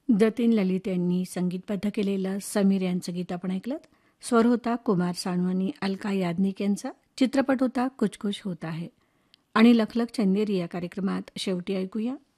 जतीन ललित यांनी संगीतबद्ध केलेलं समीर यांचं गीत आपण ऐकलं. स्वर होता कुमार सानू आणि अलका याज्ञिक यांचा. चित्रपट होता कुछ कुछ होता है. आणि लखलख चंदेरी या कार्यक्रमात शेवटी ऐकूया